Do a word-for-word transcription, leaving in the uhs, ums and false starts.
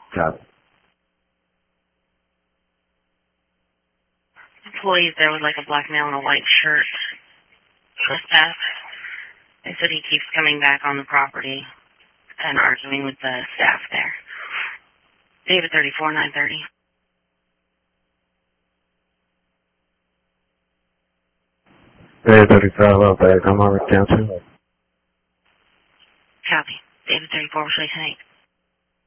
Copy. Employees there with like a black male in a white shirt. The staff. They said he keeps coming back on the property and arguing with the staff there. David thirty-four nine thirty. David thirty-five out there. Come on, cancel. Copy. David thirty-four, Station eight.